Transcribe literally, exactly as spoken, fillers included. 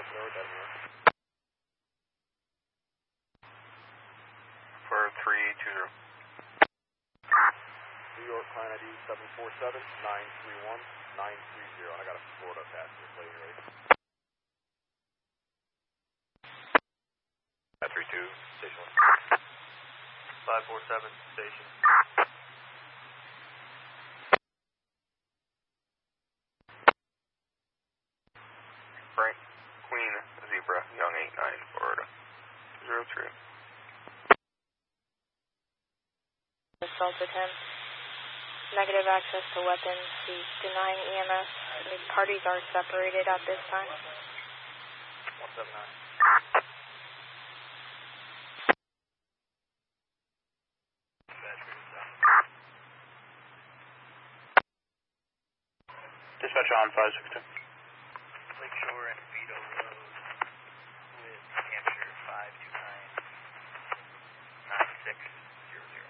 For three two zero. New York client I D seven four seven nine three one nine three zero. I got a Florida passenger plate ready. five three two, station one. five four seven, station. Frank, Queen, Zebra, Young eight nine, Florida. zero three. Assaulted him. Negative access to weapons. He's denying E M S. The parties are separated at this time. one seven nine. Dispatch on five six two. Lakeshore